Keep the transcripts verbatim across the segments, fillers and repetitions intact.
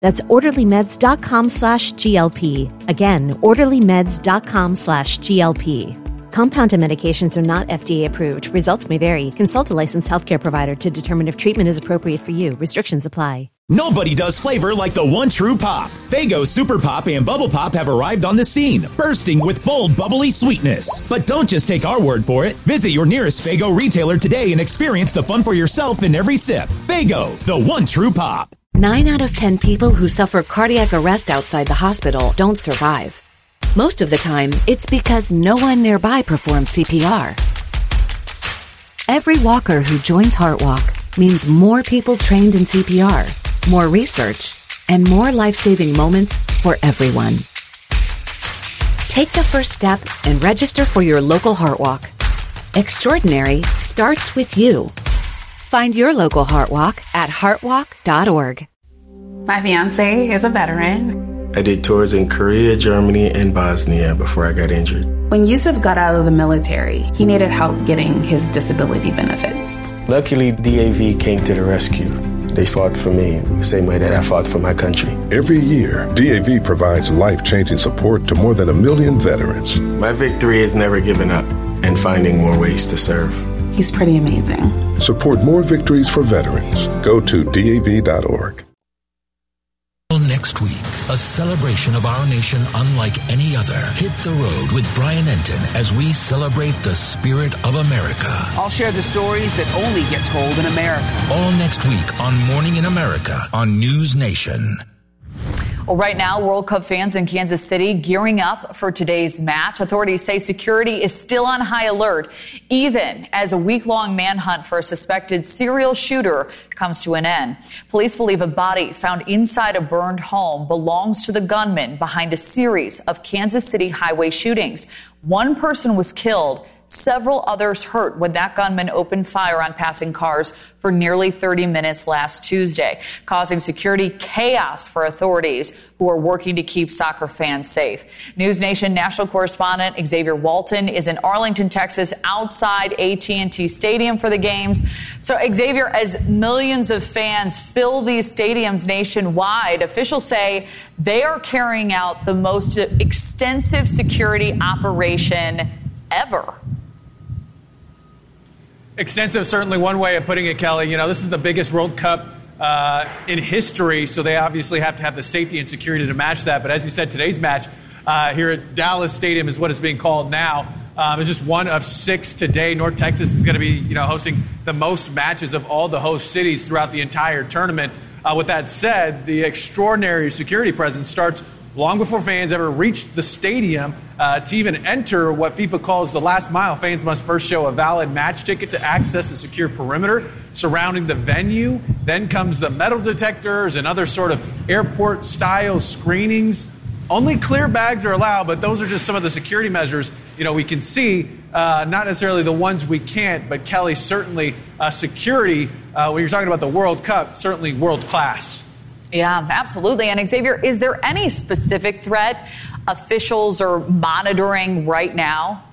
That's orderlymeds.com slash GLP. Again, orderlymeds.com slash GLP. Compounded medications are not F D A approved. Results may vary. Consult a licensed healthcare provider to determine if treatment is appropriate for you. Restrictions apply. Nobody does flavor like the one true pop. Faygo Super Pop and Bubble Pop have arrived on the scene, bursting with bold, bubbly sweetness. But don't just take our word for it. Visit your nearest Faygo retailer today and experience the fun for yourself in every sip. Faygo, the one true pop. Nine out of ten people who suffer cardiac arrest outside the hospital don't survive. Most of the time, it's because no one nearby performs C P R. Every walker who joins HeartWalk means more people trained in C P R, more research, and more life-saving moments for everyone. Take the first step and register for your local HeartWalk. Extraordinary starts with you. Find your local HeartWalk at heartwalk dot org. My fiance is a veteran. I did tours in Korea, Germany, and Bosnia before I got injured. When Yusuf got out of the military, he needed help getting his disability benefits. Luckily, D A V came to the rescue. They fought for me the same way that I fought for my country. Every year, D A V provides life-changing support to more than a million veterans. My victory is never giving up and finding more ways to serve. He's pretty amazing. Support more victories for veterans. Go to D A V dot org. Next week, a celebration of our nation unlike any other. Hit the road with Brian Enton as we celebrate the spirit of America. I'll share the stories that only get told in America. All next week on Morning in America on News Nation. Well, right now, World Cup fans in Kansas City gearing up for today's match. Authorities say security is still on high alert, even as a week-long manhunt for a suspected serial shooter comes to an end. Police believe a body found inside a burned home belongs to the gunman behind a series of Kansas City highway shootings. One person was killed. Several others hurt when that gunman opened fire on passing cars for nearly thirty minutes last Tuesday, causing security chaos for authorities who are working to keep soccer fans safe. News Nation national correspondent Xavier Walton is in Arlington, Texas, outside A T and T Stadium for the games. So, Xavier, as millions of fans fill these stadiums nationwide, officials say they are carrying out the most extensive security operation ever. Extensive, certainly one way of putting it, Kelly. You know, this is the biggest World Cup uh, in history, so they obviously have to have the safety and security to match that. But as you said, today's match uh, here at Dallas Stadium is what it's being called now. Um, it's just one of six today. North Texas is going to be, you know, hosting the most matches of all the host cities throughout the entire tournament. Uh, with that said, the extraordinary security presence starts long before fans ever reach the stadium. Uh, to even enter what FIFA calls the last mile, fans must first show a valid match ticket to access a secure perimeter surrounding the venue. Then comes the metal detectors and other sort of airport-style screenings. Only clear bags are allowed, but those are just some of the security measures, you know, we can see. Uh, not necessarily the ones we can't, but Kelly, certainly uh, security, uh, when you're talking about the World Cup, certainly world class. Yeah, absolutely. And Xavier, is there any specific threat officials are monitoring right now?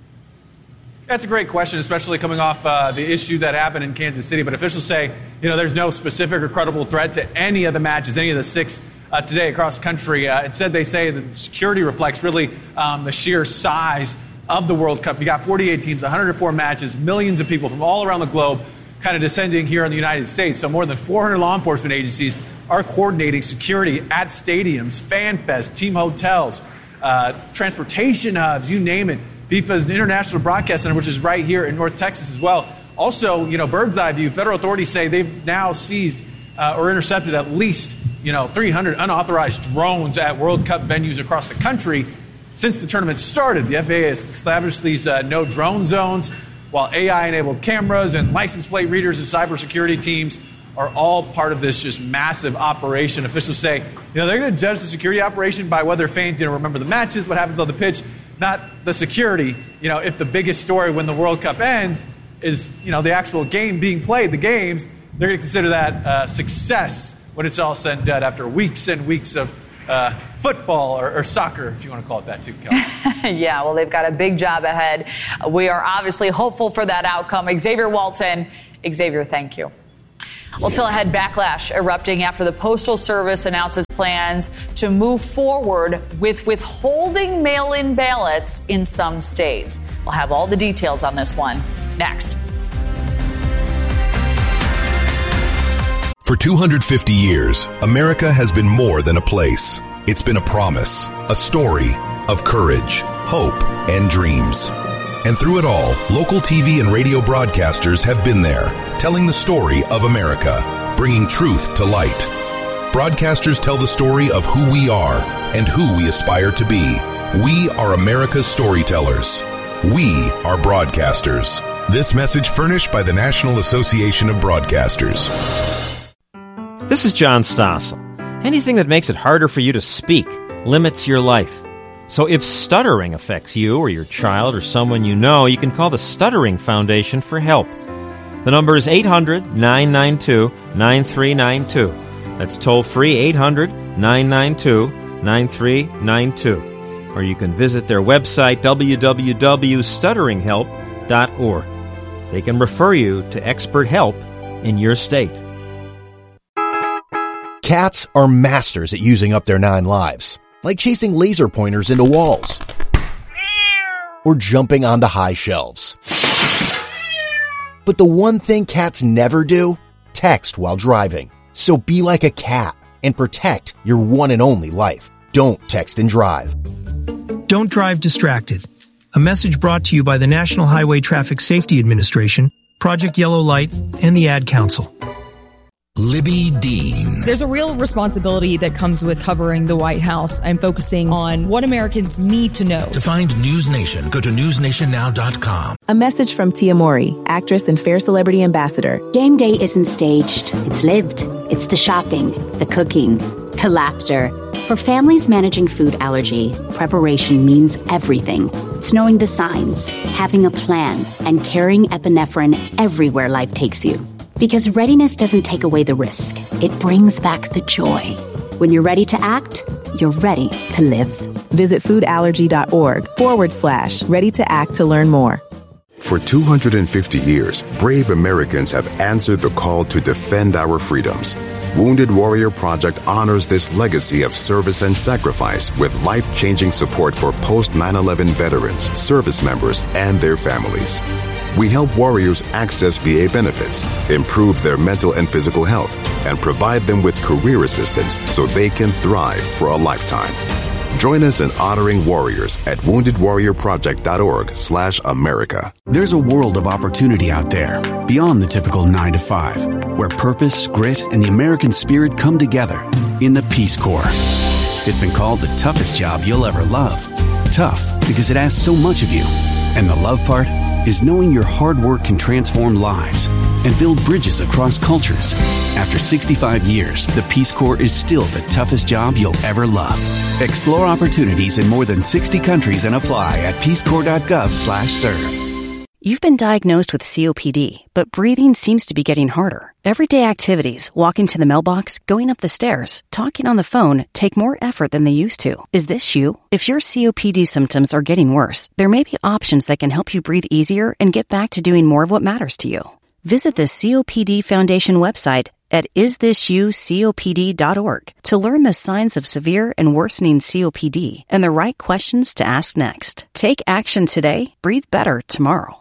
That's a great question, especially coming off uh, the issue that happened in Kansas City. But officials say, you know, there's no specific or credible threat to any of the matches, any of the six uh, today across the country. Uh, instead, they say that security reflects really um, the sheer size of the World Cup. You got forty-eight teams, one hundred four matches, millions of people from all around the globe kind of descending here in the United States. So more than four hundred law enforcement agencies are coordinating security at stadiums, fan fest, team hotels, uh, transportation hubs, you name it. FIFA's International Broadcast Center, which is right here in North Texas as well. Also, you know, bird's eye view, federal authorities say they've now seized uh, or intercepted at least, you know, three hundred unauthorized drones at World Cup venues across the country. Since the tournament started, the F A A has established these uh, no drone zones, while A I-enabled cameras and license plate readers and cybersecurity teams are all part of this just massive operation. Officials say, you know, they're going to judge the security operation by whether fans, you know, remember the matches, what happens on the pitch, not the security. You know, if the biggest story when the World Cup ends is, you know, the actual game being played, the games, they're going to consider that uh, success when it's all said and done after weeks and weeks of uh, football or, or soccer, if you want to call it that too, Kelly. Yeah, well, they've got a big job ahead. We are obviously hopeful for that outcome. Xavier Walton. Xavier, thank you. Well, still ahead, backlash erupting after the Postal Service announces plans to move forward with withholding mail-in ballots in some states. We'll have all the details on this one next. For two hundred fifty years, America has been more than a place. It's been a promise, a story of courage, hope, and dreams. And through it all, local T V and radio broadcasters have been there, telling the story of America, bringing truth to light. Broadcasters tell the story of who we are and who we aspire to be. We are America's storytellers. We are broadcasters. This message furnished by the National Association of Broadcasters. This is John Stossel. Anything that makes it harder for you to speak limits your life. So if stuttering affects you or your child or someone you know, you can call the Stuttering Foundation for help. The number is eight hundred, nine nine two, nine three nine two. That's toll-free eight hundred, nine nine two, nine three nine two. Or you can visit their website, w w w dot stuttering help dot org. They can refer you to expert help in your state. Cats are masters at using up their nine lives, like chasing laser pointers into walls or jumping onto high shelves. But the one thing cats never do? Text while driving. So be like a cat and protect your one and only life. Don't text and drive. Don't drive distracted. A message brought to you by the National Highway Traffic Safety Administration, Project Yellow Light, and the Ad Council. Libby Dean. There's a real responsibility that comes with covering the White House. I'm focusing on what Americans need to know. To find News Nation, go to news nation now dot com. A message from Tia Mowry, actress and Fair Celebrity Ambassador. Game day isn't staged. It's lived. It's the shopping, the cooking, the laughter. For families managing food allergy, preparation means everything. It's knowing the signs, having a plan, and carrying epinephrine everywhere life takes you. Because readiness doesn't take away the risk. It brings back the joy. When you're ready to act, you're ready to live. Visit foodallergy.org forward slash ready to act to learn more. For two hundred fifty years, brave Americans have answered the call to defend our freedoms. Wounded Warrior Project honors this legacy of service and sacrifice with life-changing support for post nine eleven veterans, service members, and their families. We help warriors access V A benefits, improve their mental and physical health, and provide them with career assistance so they can thrive for a lifetime. Join us in honoring warriors at wounded warrior project dot org slash America. There's a world of opportunity out there, beyond the typical nine to five, where purpose, grit, and the American spirit come together in the Peace Corps. It's been called the toughest job you'll ever love. Tough because it asks so much of you. And the love part is knowing your hard work can transform lives and build bridges across cultures. After sixty-five years, the Peace Corps is still the toughest job you'll ever love. Explore opportunities in more than sixty countries and apply at peace corps dot gov slash serve. You've been diagnosed with C O P D, but breathing seems to be getting harder. Everyday activities, walking to the mailbox, going up the stairs, talking on the phone, take more effort than they used to. Is this you? If your C O P D symptoms are getting worse, there may be options that can help you breathe easier and get back to doing more of what matters to you. Visit the C O P D Foundation website at is this you copd dot org to learn the signs of severe and worsening C O P D and the right questions to ask next. Take action today. Breathe better tomorrow.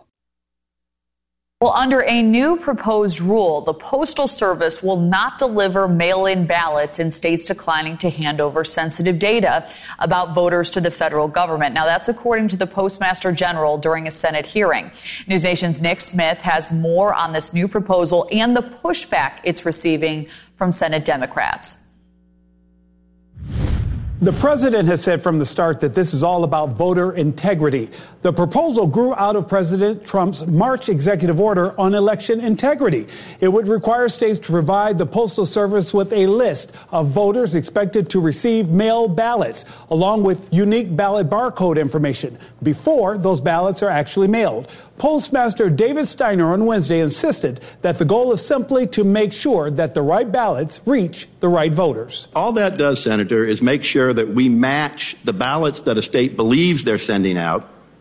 Well, under a new proposed rule, the Postal Service will not deliver mail-in ballots in states declining to hand over sensitive data about voters to the federal government. Now, that's according to the Postmaster General during a Senate hearing. News Nation's Nick Smith has more on this new proposal and the pushback it's receiving from Senate Democrats. The president has said from the start that this is all about voter integrity. The proposal grew out of President Trump's March executive order on election integrity. It would require states to provide the Postal Service with a list of voters expected to receive mail ballots, along with unique ballot barcode information, before those ballots are actually mailed. Postmaster David Steiner on Wednesday insisted that the goal is simply to make sure that the right ballots reach the right voters. All that does, Senator, is make sure that we match the ballots that a state believes they're sending out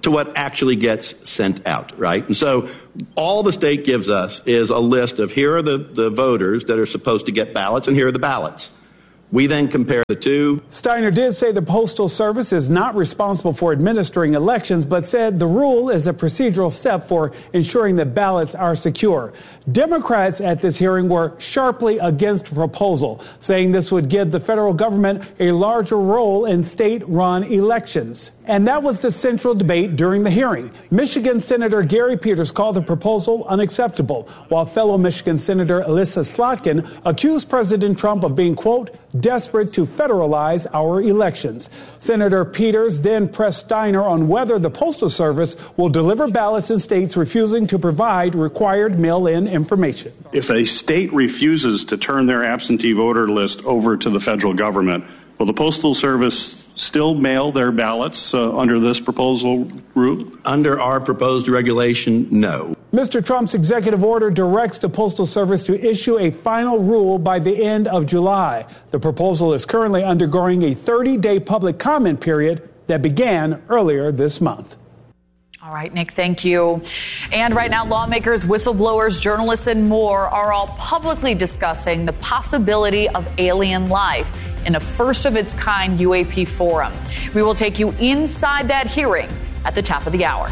to what actually gets sent out, right? And so all the state gives us is a list of here are the, the voters that are supposed to get ballots, and here are the ballots. We then compare the two. Steiner did say the Postal Service is not responsible for administering elections, but said the rule is a procedural step for ensuring that ballots are secure. Democrats at this hearing were sharply against the proposal, saying this would give the federal government a larger role in state-run elections. And that was the central debate during the hearing. Michigan Senator Gary Peters called the proposal unacceptable, while fellow Michigan Senator Elissa Slotkin accused President Trump of being, quote, desperate to federalize our elections. Senator Peters then pressed Steiner on whether the Postal Service will deliver ballots in states refusing to provide required mail-in information. If a state refuses to turn their absentee voter list over to the federal government, will the Postal Service still mail their ballots uh, under this proposal rule? Under our proposed regulation, no. Mister Trump's executive order directs the Postal Service to issue a final rule by the end of July. The proposal is currently undergoing a thirty-day public comment period that began earlier this month. All right, Nick, thank you. And right now, lawmakers, whistleblowers, journalists, and more are all publicly discussing the possibility of alien life in a first-of-its-kind U A P forum. We will take you inside that hearing at the top of the hour.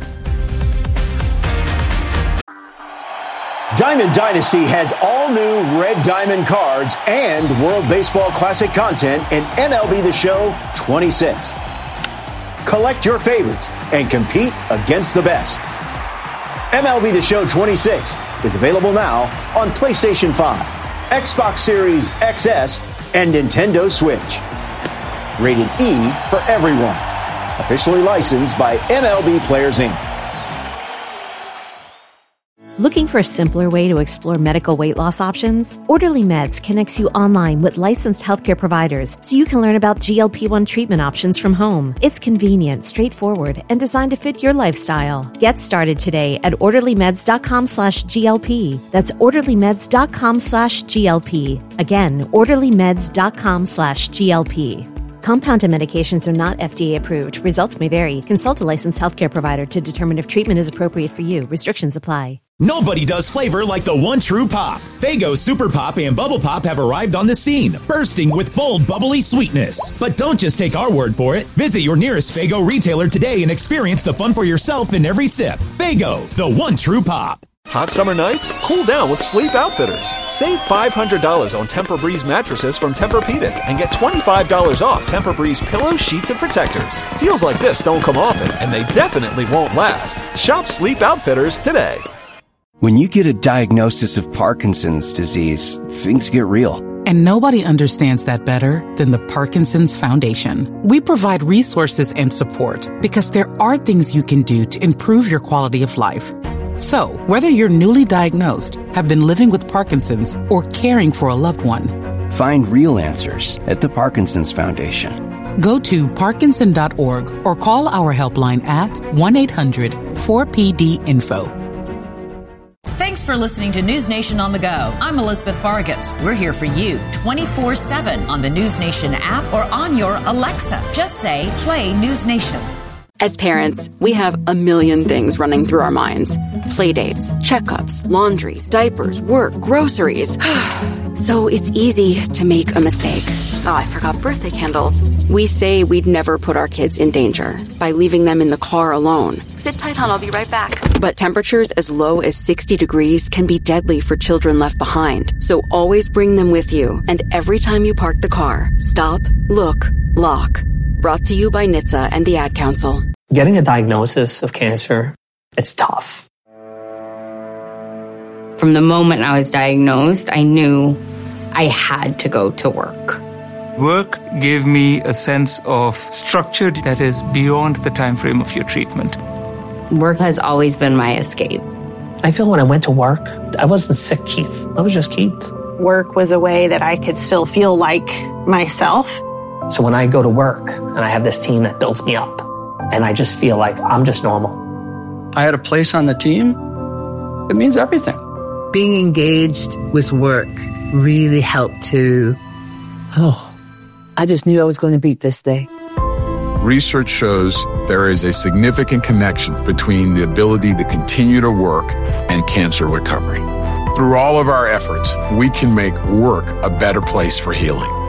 Diamond Dynasty has all new Red Diamond cards and World Baseball Classic content in M L B The Show twenty-six. Collect your favorites and compete against the best. M L B The Show twenty-six is available now on PlayStation five, Xbox Series X S, and Nintendo Switch. Rated E for everyone. Officially licensed by M L B Players Incorporated. Looking for a simpler way to explore medical weight loss options? Orderly Meds connects you online with licensed healthcare providers so you can learn about G L P one treatment options from home. It's convenient, straightforward, and designed to fit your lifestyle. Get started today at orderlymeds.com slash GLP. That's orderlymeds.com slash GLP. Again, orderlymeds.com slash GLP. Compounded medications are not F D A approved. Results may vary. Consult a licensed healthcare provider to determine if treatment is appropriate for you. Restrictions apply. Nobody does flavor like the one true pop. Faygo Super Pop and Bubble Pop have arrived on the scene, bursting with bold, bubbly sweetness. But don't just take our word for it. Visit your nearest Faygo retailer today and experience the fun for yourself in every sip. Faygo, the one true pop. Hot summer nights? Cool down with Sleep Outfitters. Save five hundred dollars on Tempur-Breeze mattresses from Tempur-Pedic and get twenty-five dollars off Tempur-Breeze pillows, sheets, and protectors. Deals like this don't come often, and they definitely won't last. Shop Sleep Outfitters today. When you get a diagnosis of Parkinson's disease, things get real. And nobody understands that better than the Parkinson's Foundation. We provide resources and support because there are things you can do to improve your quality of life. So, whether you're newly diagnosed, have been living with Parkinson's, or caring for a loved one, find real answers at the Parkinson's Foundation. Go to Parkinson dot org or call our helpline at one eight hundred four P D info. Thanks for listening to News Nation on the Go. I'm Elizabeth Vargas. We're here for you twenty-four seven on the News Nation app or on your Alexa. Just say, play News Nation. As parents, we have a million things running through our minds. Playdates, checkups, laundry, diapers, work, groceries. So it's easy to make a mistake. Oh, I forgot birthday candles. We say we'd never put our kids in danger by leaving them in the car alone. Sit tight, hon, I'll be right back. But temperatures as low as sixty degrees can be deadly for children left behind. So always bring them with you. And every time you park the car, stop, look, lock. Brought to you by N H T S A and the Ad Council. Getting a diagnosis of cancer, it's tough. From the moment I was diagnosed, I knew I had to go to work. Work gave me a sense of structure that is beyond the time frame of your treatment. Work has always been my escape. I feel when I went to work, I wasn't sick Keith. I was just Keith. Work was a way that I could still feel like myself. So when I go to work and I have this team that builds me up and I just feel like I'm just normal. I had a place on the team. It means everything. Being engaged with work really helped to, oh, I just knew I was going to beat this day. research shows there is a significant connection between the ability to continue to work and cancer recovery. Through all of our efforts, we can make work a better place for healing.